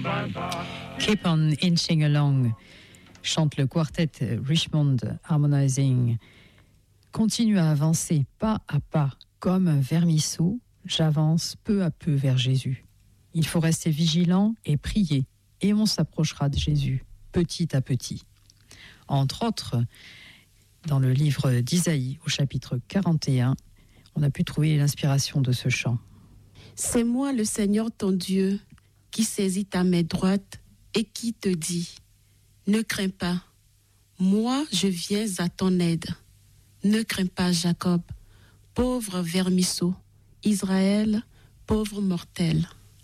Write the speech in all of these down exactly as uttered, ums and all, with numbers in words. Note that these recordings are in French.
Keep on inching along, chante le quartet Richmond Harmonizing. Continue à avancer pas à pas, comme un vermisseau, j'avance peu à peu vers Jésus. Il faut rester vigilant et prier, et on s'approchera de Jésus, petit à petit. Entre autres, dans le livre d'Isaïe, au chapitre quarante et un, on a pu trouver l'inspiration de ce chant. C'est moi le Seigneur ton Dieu, qui saisit ta main droite et qui te dit, ne crains pas, moi je viens à ton aide. Ne crains pas Jacob, pauvre vermisseau, Israël, pauvre mortel.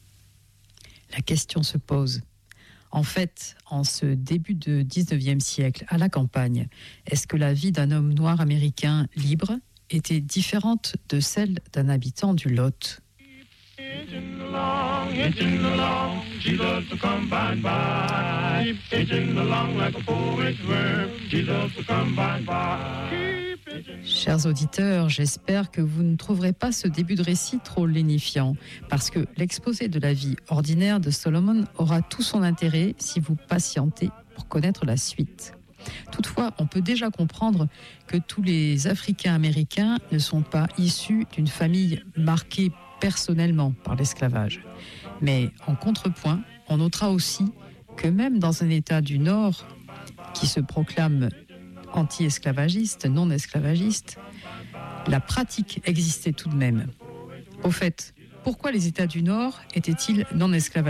La question se pose. En fait, en ce début de dix-neuvième siècle, à la campagne, est-ce que la vie d'un homme noir américain libre était différente de celle d'un habitant du Lot ? Hitching along, hitching along, Jesus will come by and by. Hitching along like a four-inch worm, Jesus will come by and by. Chers auditeurs, j'espère que vous ne trouverez pas ce début de récit trop lénifiant, parce que l'exposé de la vie ordinaire de Solomon aura tout son intérêt si vous patientez pour connaître la suite. Toutefois, on peut déjà comprendre que tous les Africains américains ne sont pas issus d'une famille marquée personnellement par l'esclavage. Mais en contrepoint, on notera aussi que même dans un État du Nord qui se proclame anti-esclavagiste, non-esclavagiste, la pratique existait tout de même. Au fait, pourquoi les États du Nord étaient-ils non-esclavagistes ?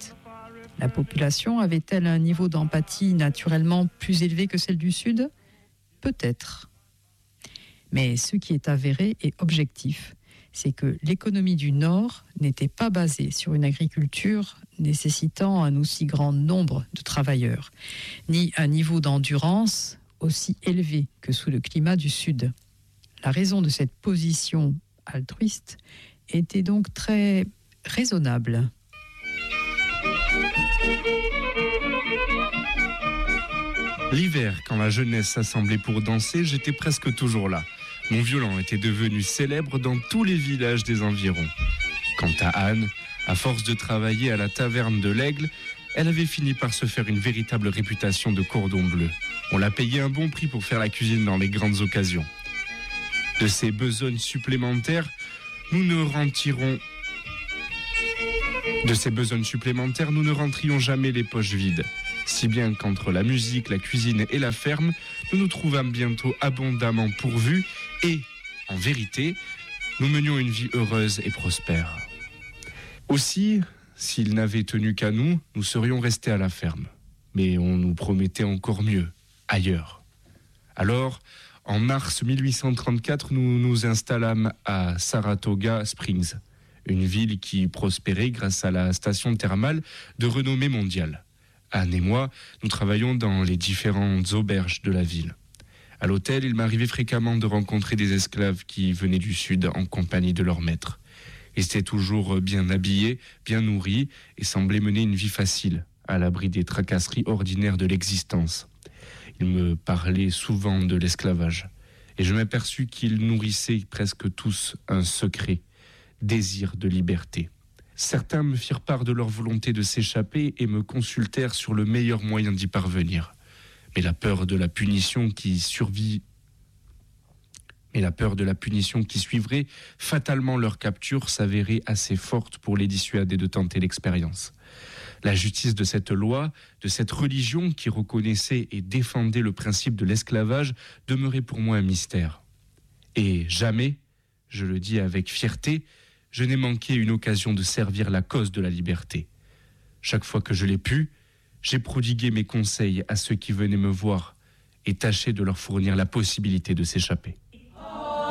La population avait-elle un niveau d'empathie naturellement plus élevé que celle du Sud ? Peut-être. Mais ce qui est avéré et objectif, c'est que l'économie du Nord n'était pas basée sur une agriculture nécessitant un aussi grand nombre de travailleurs, ni un niveau d'endurance aussi élevé que sous le climat du Sud. La raison de cette position altruiste était donc très raisonnable. L'hiver, quand la jeunesse s'assemblait pour danser, j'étais presque toujours là. Mon violon était devenu célèbre dans tous les villages des environs. Quant à Anne, à force de travailler à la taverne de l'Aigle, elle avait fini par se faire une véritable réputation de cordon bleu. On l'a payé un bon prix pour faire la cuisine dans les grandes occasions. De ces besognes supplémentaires, nous ne rentirons... De ces besognes supplémentaires, nous ne rentrions jamais les poches vides. Si bien qu'entre la musique, la cuisine et la ferme, nous nous trouvâmes bientôt abondamment pourvus et, en vérité, nous menions une vie heureuse et prospère. Aussi, s'il n'avait tenu qu'à nous, nous serions restés à la ferme. Mais on nous promettait encore mieux, ailleurs. Alors, en mars mille huit cent trente-quatre, nous nous installâmes à Saratoga Springs, une ville qui prospérait grâce à la station thermale de renommée mondiale. Anne et moi, nous travaillions dans les différentes auberges de la ville. À l'hôtel, il m'arrivait fréquemment de rencontrer des esclaves qui venaient du sud en compagnie de leur maître. Ils étaient toujours bien habillés, bien nourris et semblaient mener une vie facile, à l'abri des tracasseries ordinaires de l'existence. Ils me parlaient souvent de l'esclavage et je m'aperçus qu'ils nourrissaient presque tous un secret, désir de liberté. Certains me firent part de leur volonté de s'échapper et me consultèrent sur le meilleur moyen d'y parvenir. Mais la peur de la punition qui survit... Mais la peur de la punition qui suivrait fatalement leur capture s'avérait assez forte pour les dissuader de tenter l'expérience. La justice de cette loi, de cette religion qui reconnaissait et défendait le principe de l'esclavage demeurait pour moi un mystère. Et jamais, je le dis avec fierté, je n'ai manqué une occasion de servir la cause de la liberté. Chaque fois que je l'ai pu, j'ai prodigué mes conseils à ceux qui venaient me voir et tâché de leur fournir la possibilité de s'échapper.